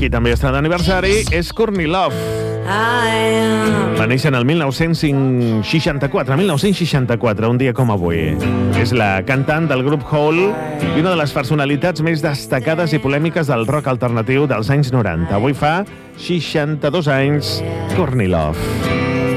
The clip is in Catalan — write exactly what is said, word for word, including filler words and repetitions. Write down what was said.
qui també està d'aniversari és Courtney Love. Va néixer en el mil nou-cents seixanta-quatre, mil nou-cents seixanta-quatre, un dia com avui. És la cantant del grup Hole i una de les personalitats més destacades i polèmiques del rock alternatiu dels anys noranta. Avui fa seixanta-dos anys, Courtney Love.